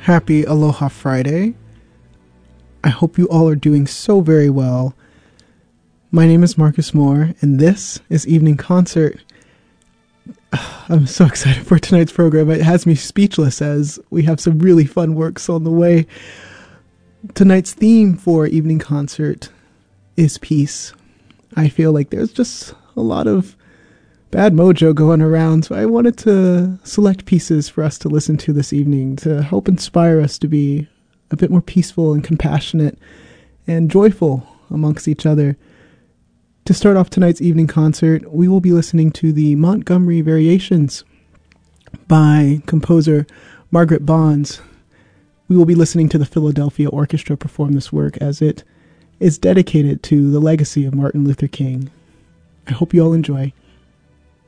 Happy Aloha Friday. I hope you all are doing so very well. My name is Marcus Moore, and this is Evening Concert. I'm so excited for tonight's program. It has me speechless as we have some really fun works on the way. Tonight's theme for Evening Concert is peace. I feel like there's just a lot of bad mojo going around, so I wanted to select pieces for us to listen to this evening to help inspire us to be a bit more peaceful and compassionate and joyful amongst each other. To start off tonight's evening concert, we will be listening to the Montgomery Variations by composer Margaret Bonds. We will be listening to the Philadelphia Orchestra perform this work as it is dedicated to the legacy of Martin Luther King. I hope you all enjoy.